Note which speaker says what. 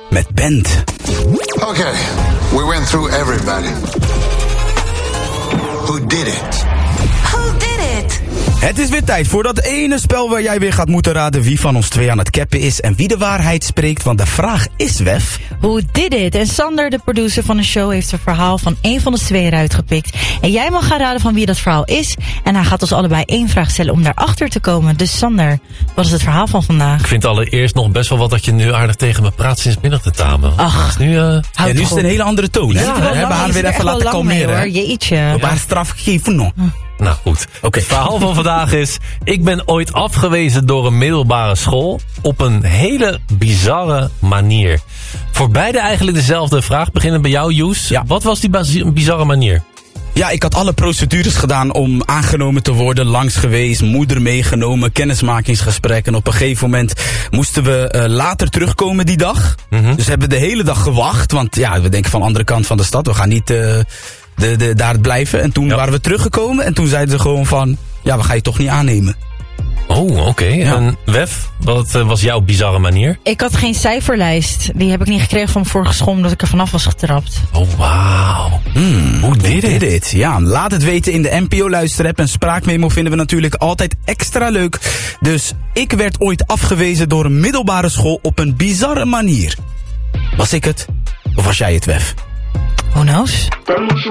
Speaker 1: met Bent.
Speaker 2: Okay, we went through everybody. Who did it?
Speaker 3: Who did it?
Speaker 1: Het is weer tijd voor dat ene spel waar jij weer gaat moeten raden wie van ons twee aan het cappen is en wie de waarheid spreekt. Want de vraag is, Wef,
Speaker 4: Who did it? En Sander, de producer van de show, heeft het verhaal van één van de twee eruit gepikt. En jij mag gaan raden van wie dat verhaal is. En hij gaat ons allebei één vraag stellen om daarachter te komen. Dus Sander, wat is het verhaal van vandaag?
Speaker 5: Ik vind allereerst nog best wel wat dat je nu aardig tegen me praat sinds middag te tamen.
Speaker 4: Ach,
Speaker 5: nu,
Speaker 1: ja, nu is het een hele andere toon. Hè? We hebben haar weer even laten kalmeren.
Speaker 4: Hoor. Jeetje.
Speaker 1: Op haar straf gegeven nog.
Speaker 5: Nou goed, het verhaal van vandaag is: ik ben ooit afgewezen door een middelbare school op een hele bizarre manier. Voor beide eigenlijk dezelfde vraag, beginnen bij jou, Joes.
Speaker 1: Ja.
Speaker 5: Wat was die bizarre manier?
Speaker 1: Ja, ik had alle procedures gedaan om aangenomen te worden, langs geweest, moeder meegenomen, kennismakingsgesprekken. Op een gegeven moment moesten we later terugkomen die dag.
Speaker 5: Mm-hmm.
Speaker 1: Dus hebben we de hele dag gewacht, want ja, we denken van de andere kant van de stad, we gaan niet daar blijven. En toen waren we teruggekomen en toen zeiden ze gewoon van, ja, we gaan je toch niet aannemen.
Speaker 5: Oh, oké.
Speaker 1: Ja.
Speaker 5: En Wef, wat was jouw bizarre manier?
Speaker 4: Ik had geen cijferlijst. Die heb ik niet gekregen van mijn vorige school omdat ik er vanaf was getrapt.
Speaker 5: Oh, wauw.
Speaker 1: Hoe did it? Ja, laat het weten in de NPO-luisterapp. En spraakmemo vinden we natuurlijk altijd extra leuk. Dus ik werd ooit afgewezen door een middelbare school op een bizarre manier. Was ik het? Of was jij het, Wef?
Speaker 4: Who knows?